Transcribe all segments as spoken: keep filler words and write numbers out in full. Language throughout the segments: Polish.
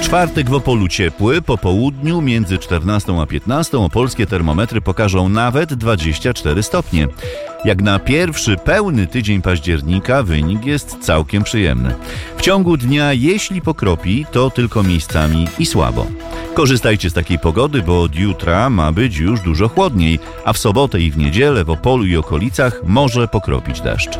czwartek w Opolu ciepły, po południu między czternastą a piętnastą opolskie termometry pokażą nawet dwadzieścia cztery stopnie. Jak na pierwszy pełny tydzień października wynik jest całkiem przyjemny. W ciągu dnia, jeśli pokropi, to tylko miejscami i słabo. Korzystajcie z takiej pogody, bo od jutra ma być już dużo chłodniej, a w sobotę i w niedzielę w Opolu i okolicach może pokropić deszcz.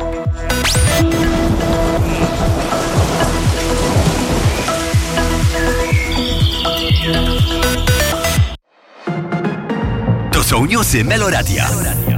To są newsy Meloradia.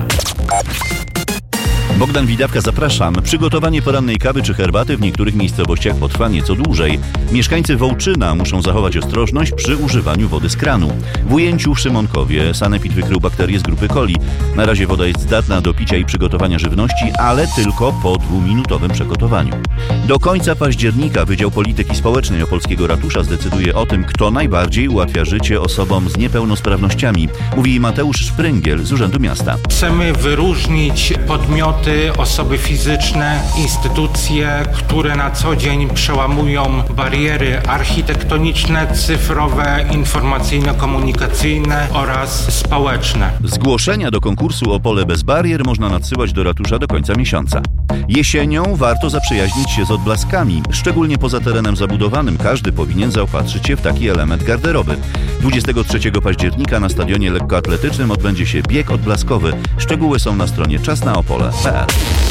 Bogdan Widawka, zapraszam. Przygotowanie porannej kawy czy herbaty w niektórych miejscowościach potrwa nieco dłużej. Mieszkańcy Wołczyna muszą zachować ostrożność przy używaniu wody z kranu. W Ujęciu w Szymonkowie sanepid wykrył bakterie z grupy coli. Na razie woda jest zdatna do picia i przygotowania żywności, ale tylko po dwuminutowym przegotowaniu. Do końca października Wydział Polityki Społecznej Opolskiego Ratusza zdecyduje o tym, kto najbardziej ułatwia życie osobom z niepełnosprawnościami, mówi Mateusz Szpryngiel z Urzędu Miasta. Chcemy wyróżnić podmioty, osoby fizyczne, instytucje, które na co dzień przełamują bariery architektoniczne, cyfrowe, informacyjno-komunikacyjne oraz społeczne. Zgłoszenia do konkursu Opole bez barier można nadsyłać do ratusza do końca miesiąca. Jesienią warto zaprzyjaźnić się z odblaskami. Szczególnie poza terenem zabudowanym każdy powinien zaopatrzyć się w taki element garderoby. dwudziestego trzeciego października na stadionie lekkoatletycznym odbędzie się bieg odblaskowy. Szczegóły są na stronie czasnaopole kropka pe el.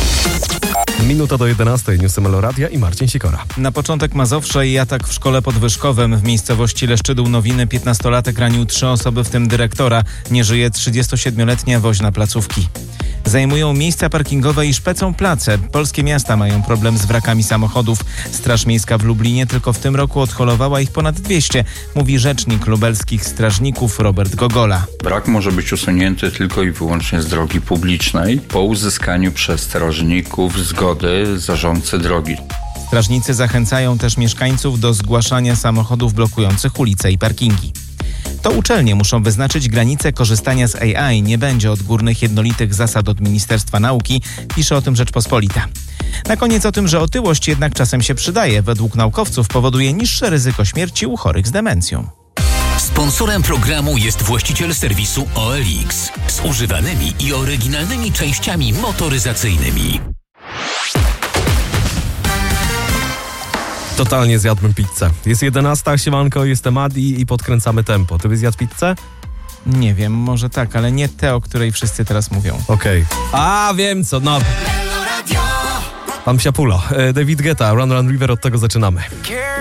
Minuta do jedenastej. Newsy Meloradia i Marcin Sikora. Na początek Mazowsze i atak w szkole pod Wyszkowem. W miejscowości Leszczydół Nowiny piętnastolatek ranił trzy osoby, w tym dyrektora. Nie żyje trzydziestosiedmioletnia woźna placówki. Zajmują miejsca parkingowe i szpecą place. Polskie miasta mają problem z wrakami samochodów. Straż Miejska w Lublinie tylko w tym roku odholowała ich ponad dwieście, mówi rzecznik lubelskich strażników Robert Gogola. Brak może być usunięty tylko i wyłącznie z drogi publicznej po uzyskaniu przez strażników zgody zarządcy drogi. Strażnicy zachęcają też mieszkańców do zgłaszania samochodów blokujących ulice i parkingi. To uczelnie muszą wyznaczyć granice korzystania z A I. Nie będzie odgórnych, jednolitych zasad od Ministerstwa Nauki, pisze o tym Rzeczpospolita. Na koniec o tym, że otyłość jednak czasem się przydaje. Według naukowców powoduje niższe ryzyko śmierci u chorych z demencją. Sponsorem programu jest właściciel serwisu O L X z używanymi i oryginalnymi częściami motoryzacyjnymi. Totalnie zjadłbym pizzę. Jest jedenasta, siemanko, jestem Adi i podkręcamy tempo. Ty byś zjadł pizzę? Nie wiem, może tak, ale nie tę, o której wszyscy teraz mówią. Okej. Okay. A, wiem co, no. Pan Psiapulo, David Guetta, Run Run River, od tego zaczynamy.